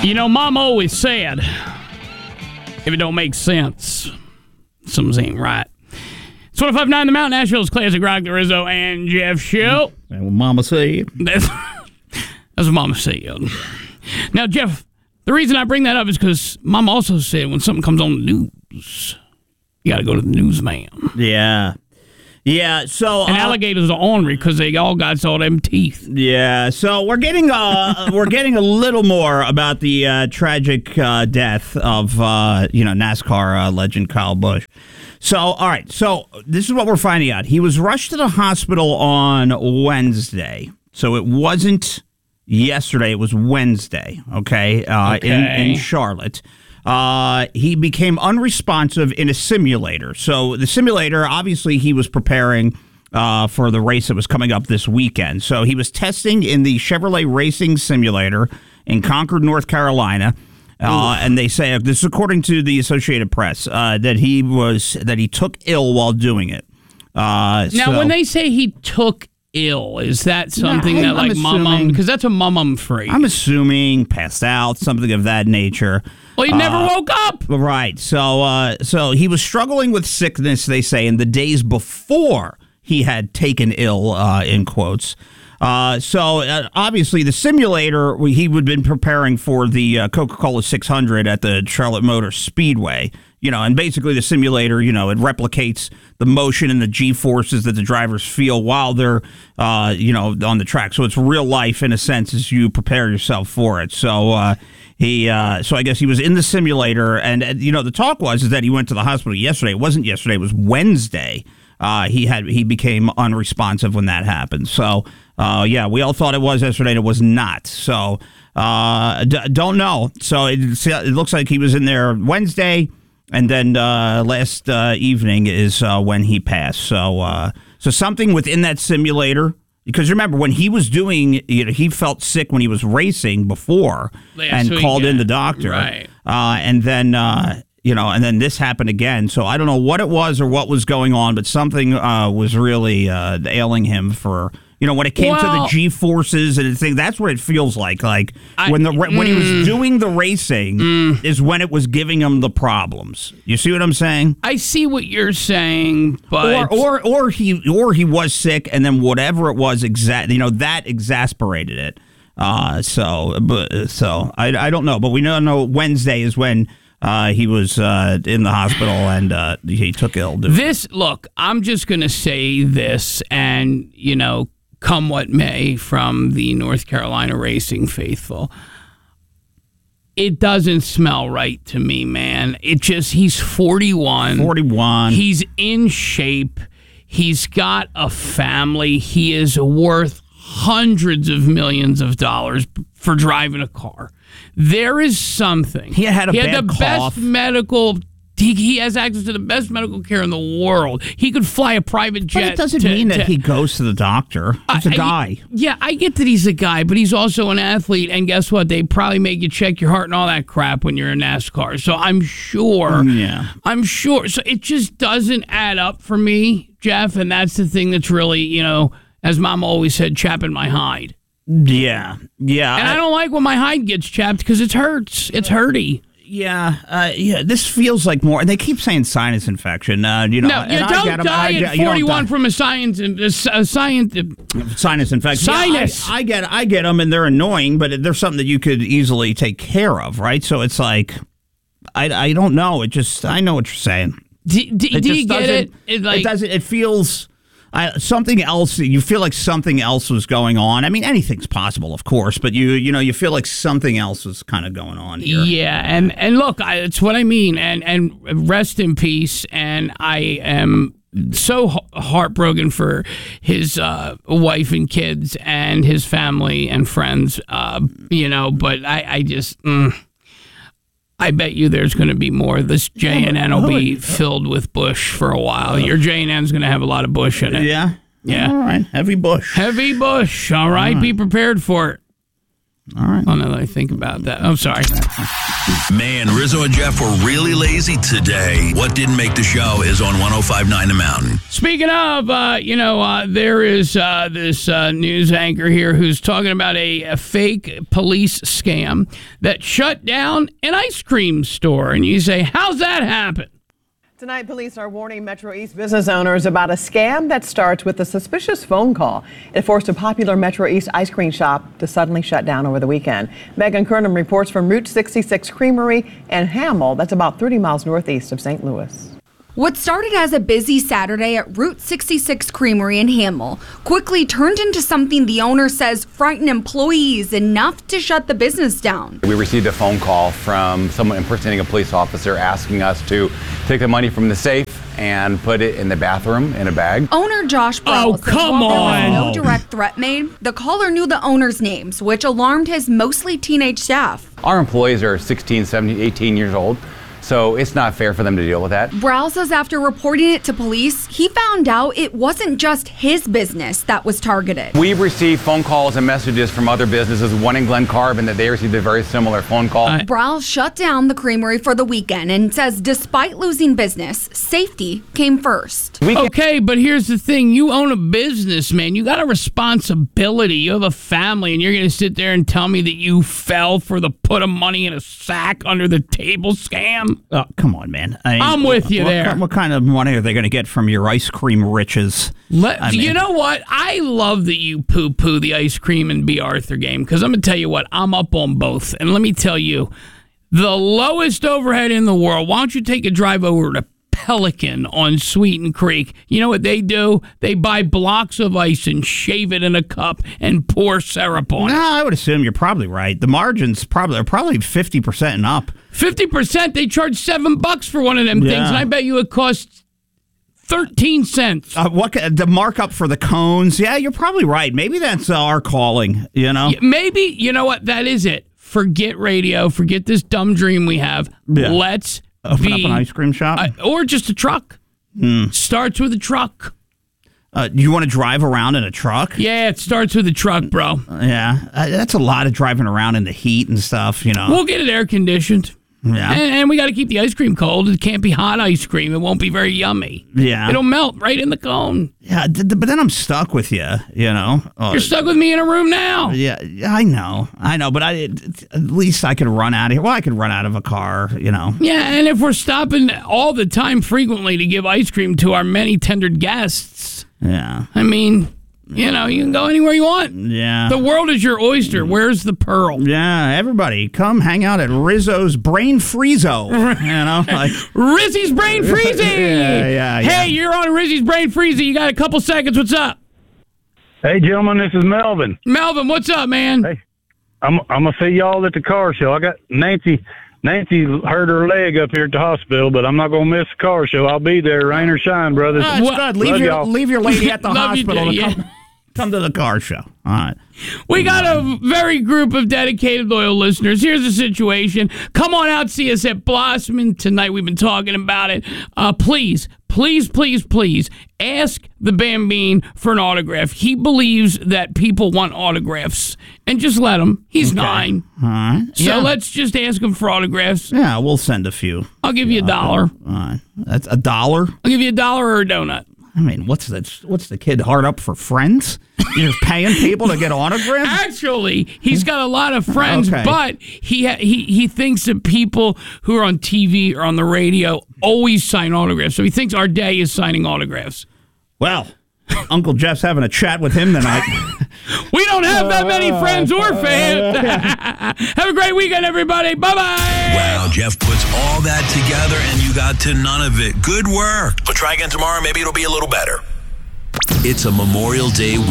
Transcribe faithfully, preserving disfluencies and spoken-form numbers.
You know, Mom always said, if it don't make sense, something ain't right. It's one oh five point nine The Mountain, Nashville's Classic Rock, the Rizzo and Jeff Show. And what Mama said. That's, that's what Mama said. Now, Jeff, the reason I bring that up is because Mom also said when something comes on the news, you got to go to the newsman. Yeah. Yeah, so... And uh, alligators are ornery because they all got all them teeth. Yeah, so we're getting uh, we're getting a little more about the uh, tragic uh, death of, uh, you know, NASCAR uh, legend Kyle Busch. So, all right, so this is what we're finding out. He was rushed to the hospital on Wednesday. So it wasn't yesterday, it was Wednesday, okay, uh, okay. in, in Charlotte. Uh, he became unresponsive in a simulator. So the simulator, obviously, he was preparing uh, for the race that was coming up this weekend. So he was testing in the Chevrolet Racing Simulator in Concord, North Carolina. Uh, and they say, this is according to the Associated Press, uh, that he was that he took ill while doing it. Uh, now, so, when they say he took ill, is that something No, that I'm like mum assuming- because that's a mum I'm free. I'm assuming passed out, something of that nature. Well, he never Uh, woke up. Right. So uh, so he was struggling with sickness, they say, in the days before he had taken ill, uh, in quotes. Uh, so uh, obviously the simulator, he would have been preparing for the uh, Coca-Cola six hundred at the Charlotte Motor Speedway. You know, and basically the simulator, you know, it replicates the motion and the G-forces that the drivers feel while they're, uh, you know, on the track. So it's real life in a sense as you prepare yourself for it. So uh, he, uh, so I guess he was in the simulator, and uh, you know, the talk was is that he went to the hospital yesterday. It wasn't yesterday; it was Wednesday. Uh, he had he became unresponsive when that happened. So uh, yeah, we all thought it was yesterday, and it was not. So uh, d- don't know. So it, it looks like he was in there Wednesday. And then uh, last uh, evening is uh, when he passed. So, uh, so something within that simulator. Because remember, when he was doing, you know, he felt sick when he was racing before, Last and weekend. called in the doctor. Right. Uh, and then, uh, you know, and then this happened again. So I don't know what it was or what was going on, but something uh, was really uh, ailing him for. You know, when it came Well, to the G-forces and things, that's what it feels like. Like I, when the when mm, he was doing the racing mm, is when it was giving him the problems. You see what I'm saying? I see what you're saying, but Or or or he or he was sick, and then whatever it was, exact you know that exasperated it. Uh, so but so I I don't know, but we know know Wednesday is when. Uh, he was uh, in the hospital and uh, he took ill. This look, I'm just gonna say this, and you know. Come what may from the North Carolina racing faithful. It doesn't smell right to me, man. It just, he's forty-one. forty-one. He's in shape. He's got a family. He is worth hundreds of millions of dollars for driving a car. There is something. He had a he bad had the cough. best medical He, he has access to the best medical care in the world. He could fly a private jet. But it doesn't to, mean that to, he goes to the doctor. He's a I- guy. Yeah, I get that he's a guy, but he's also an athlete. And guess what? They probably make you check your heart and all that crap when you're in NASCAR. So I'm sure. Yeah. I'm sure. So it just doesn't add up for me, Jeff. And that's the thing that's really, you know, as Mom always said, chapping my hide. Yeah. Yeah. And I, I don't like when my hide gets chapped because it hurts. It's hurty. Yeah, uh, yeah. This feels like more, and they keep saying sinus infection. Uh, you know, No, you and I don't get 'em, die I get- at you don't forty-one die. from a science, a science. sinus infection. Sinus. Yeah, I, I get, I get them, and they're annoying, but they're something that you could easily take care of, right? So it's like, I, I don't know. It just, I know what you're saying. Do, do, It do you just get it? doesn't- It, like, it doesn't. It feels. I, something else. You feel like something else was going on. I mean, anything's possible, of course, but you, you know, you feel like something else was kind of going on here. Yeah, and and look, I, it's what I mean, and and rest in peace. And I am so h- heartbroken for his uh, wife and kids and his family and friends. Uh, you know, but I, I just. Mm, I bet you there's going to be more. This J N N will be filled with Bush for a while. Your J N N's going to have a lot of Bush in it. Yeah. Yeah. All right. Heavy Bush. Heavy Bush. All right. Be prepared for it. All right. Oh, now that I think about that. I'm sorry. Man, Rizzo and Jeff were really lazy today. What didn't make the show is on one oh five point nine The Mountain. Speaking of, uh, you know, uh, there is uh, this uh, news anchor here who's talking about a, a fake police scam that shut down an ice cream store. And you say, how's that happen? Tonight, police are warning Metro East business owners about a scam that starts with a suspicious phone call. It forced a popular Metro East ice cream shop to suddenly shut down over the weekend. Megan Kernam reports from Route sixty-six Creamery in Hamel, that's about thirty miles northeast of Saint Louis. What started as a busy Saturday at Route sixty-six Creamery in Hamel quickly turned into something the owner says frightened employees enough to shut the business down. We received a phone call from someone impersonating a police officer asking us to take the money from the safe and put it in the bathroom in a bag. Owner Josh Brown Oh, says come while on. there was no direct threat made, the caller knew the owner's names, which alarmed his mostly teenage staff. Our employees are sixteen, seventeen, eighteen years old, so it's not fair for them to deal with that. Brow says after reporting it to police, he found out it wasn't just his business that was targeted. We've received phone calls and messages from other businesses, one in Glen Carbon, that they received a very similar phone call. I- Brow shut down the creamery for the weekend and says despite losing business, safety came first. We can- Okay, but here's the thing. You own a business, man. You got a responsibility. You have a family, and you're going to sit there and tell me that you fell for the put a money in a sack under the table scam? Oh, come on, man. I mean, I'm with you what, there. What kind of money are they going to get from your ice cream riches? Let, I mean- you know what? I love that you poo-poo the ice cream and B. Arthur game, because I'm going to tell you what, I'm up on both. And let me tell you, the lowest overhead in the world, why don't you take a drive over to Pelican on Sweeten Creek? You know what they do? They buy blocks of ice and shave it in a cup and pour syrup on No, it. I would assume you're probably right. The margins probably are probably fifty percent and up. fifty percent, they charge seven bucks for one of them things, Yeah. and I bet you it costs thirteen cents. Uh, what ca- the markup for the cones? Yeah, you're probably right. Maybe that's uh, our calling. You know, Maybe, you know what? That is it. Forget radio. Forget this dumb dream we have. Yeah. Let's open be, up an ice cream shop. uh, or just a truck. Starts with a truck. Uh, you want to drive around in a truck? Yeah, it starts with a truck, bro. Yeah, uh, that's a lot of driving around in the heat and stuff. You know. We'll get it air conditioned. yeah, And, and we got to keep the ice cream cold. It can't be hot ice cream. It won't be very yummy. yeah, It'll melt right in the cone. yeah. d- d- But then I'm stuck with you. You know. Uh, You're stuck with me in a room now. Yeah, yeah, I know, I know, but I it- at least I could run out of here. Well, I could run out of a car, you know. Yeah, and if we're stopping all the time frequently to give ice cream to our many tendered guests, Yeah, I mean, you know, you can go anywhere you want. yeah, The world is your oyster. Where's the pearl? yeah. Everybody, come hang out at Rizzo's Brain Friezo. You know, like Rizzy's Brain Freezy! Yeah, yeah, yeah. Hey, you're on Rizzy's Brain Freezy. You got a couple seconds. What's up? Hey, gentlemen, this is Melvin. Melvin, what's up, man? Hey, I'm I'm gonna see y'all at the car show. I got Nancy. Nancy hurt her leg up here at the hospital, but I'm not gonna miss the car show. I'll be there, rain or shine, brothers. oh, it's What- good. Leave Love your y'all. leave your lady at the Love you, hospital. too, to yeah. come, come to the car show. All right. We got a very group of dedicated, loyal listeners. Here's the situation. Come on out, see us at Blossoming tonight. We've been talking about it. Uh, please, please, please, please ask the Bambine for an autograph. He believes that people want autographs, and just let him. He's nine. All right. So yeah. let's just ask him for autographs. Yeah, we'll send a few. I'll give you a dollar. All right. That's a dollar. I'll give you a dollar or a donut. I mean, what's that? What's the kid hard up for friends? You're just paying people to get autographs? Actually, he's got a lot of friends, Okay. but he ha- he he thinks that people who are on T V or on the radio always sign autographs. So he thinks our day is signing autographs. Well, Uncle Jeff's having a chat with him tonight. We don't have that many friends or fans. Have a great weekend, everybody. Bye bye. Wow, Jeff puts all that together and you got to none of it. Good work. But try again tomorrow. Maybe it'll be a little better. It's a Memorial Day week.